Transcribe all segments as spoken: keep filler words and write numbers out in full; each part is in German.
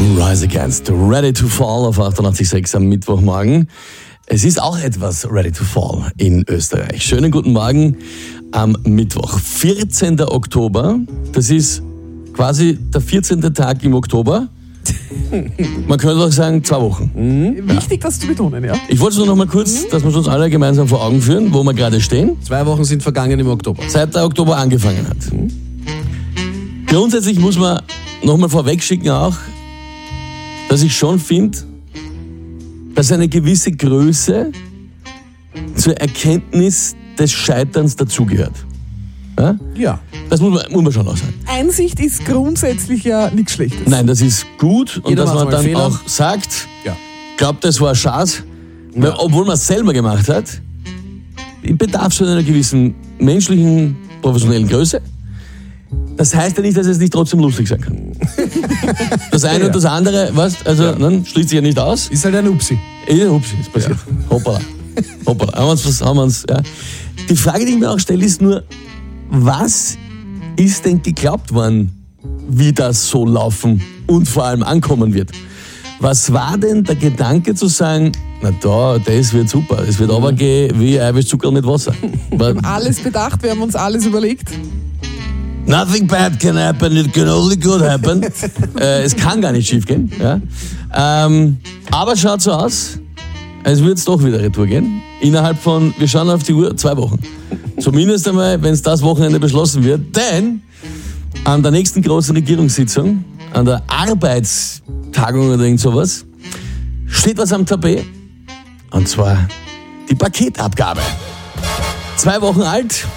Rise Against, Ready to Fall auf achtundachtzig Komma sechs am Mittwochmorgen. Es ist auch etwas Ready to Fall in Österreich. Schönen guten Morgen am Mittwoch, vierzehnten Oktober. Das ist quasi der vierzehnte Tag im Oktober. Man könnte auch sagen, zwei Wochen. Mhm. Wichtig, das zu betonen, ja. Ich wollte es nur noch mal kurz, mhm. dass wir uns alle gemeinsam vor Augen führen, wo wir gerade stehen. Zwei Wochen sind vergangen im Oktober. Seit der Oktober angefangen hat. Mhm. Grundsätzlich muss man noch mal vorweg schicken auch, dass ich schon finde, dass eine gewisse Größe zur Erkenntnis des Scheiterns dazugehört. Ja? Ja. Das muss man, muss man schon auch sagen. Einsicht ist grundsätzlich ja nichts Schlechtes. Nein, das ist gut und Jeder dass man dann Fehler. auch sagt, Ja. glaubt, das war Schatz, Ja. weil, obwohl man es selber gemacht hat, bedarf schon einer gewissen menschlichen, professionellen Größe. Das heißt ja nicht, dass es nicht trotzdem lustig sein kann. Das eine Ja. und das andere, was? Also, Ja. dann schließt sich ja nicht aus. Ist halt ein Upsi. Ja, hupsi, ist passiert. Ja. Hoppala. Hoppala. Haben wir uns, haben wir uns, ja. Die Frage, die ich mir auch stelle, ist nur, was ist denn geglaubt worden, wie das so laufen und vor allem ankommen wird? Was war denn der Gedanke zu sagen, na da, das wird super, es wird runtergehen wie Eiweißzucker mit Wasser? Wir haben alles bedacht, wir haben uns alles überlegt. Nothing bad can happen, it can only good happen. äh, es kann gar nicht schief gehen. Ja? Ähm, aber schaut so aus, als würde es doch wieder retour gehen. Innerhalb von, wir schauen auf die Uhr, zwei Wochen. Zumindest einmal, wenn es das Wochenende beschlossen wird. Denn an der nächsten großen Regierungssitzung, an der Arbeitstagung oder irgend sowas, steht was am Tapet. Und zwar die Paketabgabe. Zwei Wochen alt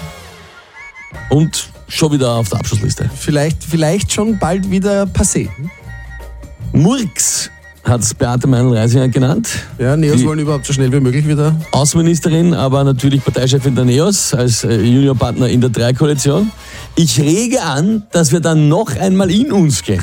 und schon wieder auf der Abschlussliste. Vielleicht, vielleicht schon bald wieder passé. Murks hat es Beate Meinl-Reisinger genannt. Ja, Neos Die wollen überhaupt so schnell wie möglich wieder. Außenministerin, aber natürlich Parteichefin der Neos als äh, Juniorpartner in der Drei-Koalition. Ich rege an, dass wir dann noch einmal in uns gehen.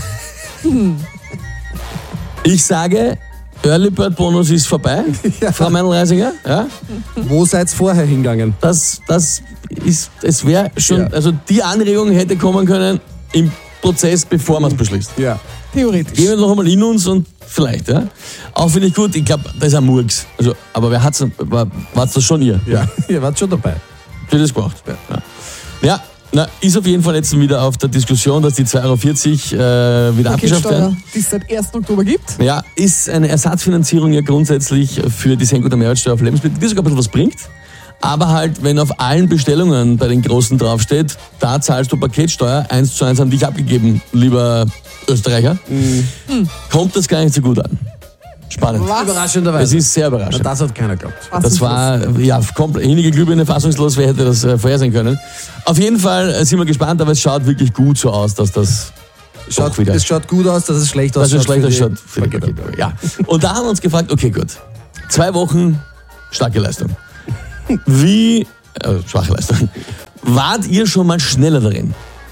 Ich sage, Early Bird Bonus ist vorbei, Ja. Frau Meinl-Reisinger. Ja? Wo seid's vorher hingegangen? Das, das ist, es wäre schon, Ja. also die Anregung hätte kommen können im Prozess, bevor man es beschließt. Ja. Theoretisch. Gehen wir noch einmal in uns und vielleicht, ja. Auch finde ich gut, ich glaube, das ist ein Murks. Also, aber wer hat's, war, war's das schon ihr? Ja, ihr wart schon dabei. Für das gemacht. Ja. Ja, na, ist auf jeden Fall jetzt wieder auf der Diskussion, dass die zwei Euro vierzig äh, wieder abgeschafft Paketsteuer, werden. die es seit ersten Oktober gibt. Ja, ist eine Ersatzfinanzierung ja grundsätzlich für die Senkung der Mehrwertsteuer auf Lebensmittel, die sogar ein bisschen was bringt. Aber halt, wenn auf allen Bestellungen bei den Großen draufsteht, da zahlst du Paketsteuer, eins zu eins an dich abgegeben, lieber Österreicher, Mhm. kommt das gar nicht so gut an. Spannend. Was? Überraschenderweise. Es ist sehr Na, überraschend. das hat keiner geglaubt. Was Das ist war, ja, komplett hingeglühbene, fassungslos, wer hätte das äh, vorhersehen können. Auf jeden Fall äh, sind wir gespannt, aber es schaut wirklich gut so aus, dass das Schaut, doch wieder... es schaut gut aus, dass es schlecht dass es ausschaut. schlecht für die ausschaut für die Pakete. Pakete. Ja. Und da haben wir uns gefragt, okay gut, zwei Wochen, starke Leistung. Wie, äh, schwache Leistung, wart ihr schon mal schneller darin?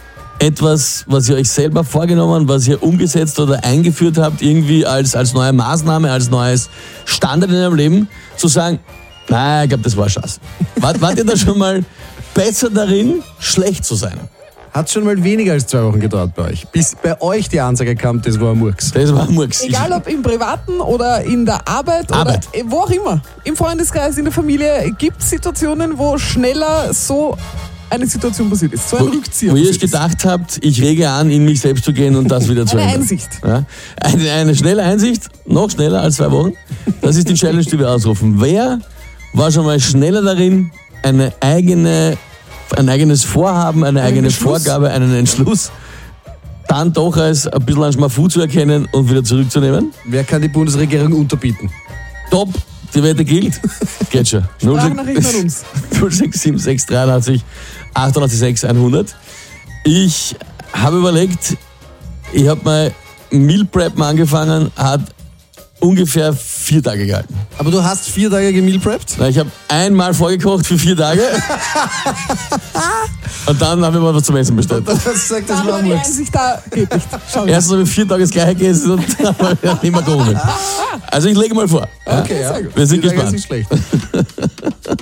Etwas, was ihr euch selber vorgenommen, was ihr umgesetzt oder eingeführt habt, irgendwie als, als neue Maßnahme, als neues Standard in eurem Leben, zu sagen, nein, ich glaube, das war Schatz. Wart, wart ihr da schon mal besser darin, schlecht zu sein? Hat schon mal weniger als zwei Wochen gedauert bei euch. Bis bei euch die Ansage kam, das war ein Murks. Das war Murks. Egal ob im Privaten oder in der Arbeit, Arbeit. oder wo auch immer. Im Freundeskreis, in der Familie gibt es Situationen, wo schneller so eine Situation passiert ist. So ein Wo, Rückzieher wo ihr euch passiert ist. gedacht habt, ich rege an, in mich selbst zu gehen und das wieder zu Eine ändern. Einsicht. Ja? Eine, eine schnelle Einsicht, noch schneller als zwei Wochen. Das ist die Challenge, die wir ausrufen. Wer war schon mal schneller darin, eine eigene, ein eigenes Vorhaben, eine eigene Entschluss? Vorgabe, einen Entschluss dann doch als ein bisschen ein Schmafu zu erkennen und wieder zurückzunehmen? Wer kann die Bundesregierung unterbieten? Top, die Wette gilt. Geht schon. Sprachnachrichten an uns. null sechs sieben sechs dreiundachtzig achtundachtzig sechs hundert. Ich habe überlegt, ich habe mal Meal Preppen angefangen, hat ungefähr vier Tage gehalten. Aber du hast vier Tage gemeal prepped? Na, ich habe einmal vorgekocht für vier Tage und dann habe ich mal was zum Essen bestellt. Das sagt das Aber war die Murks. Einsicht da geht nicht. Schau mal. Erstens habe ich vier Tage das gleiche gegessen und dann habe ich nicht mehr gekocht. Also ich lege mal vor. Ja? Okay, ja. Wir sind Vier Tage gespannt. ist nicht schlecht.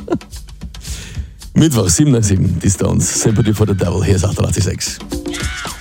Mittwoch, sieben nach sieben, die Stones, Sympathy for the Devil, hier ist achtundachtzig Komma sechs.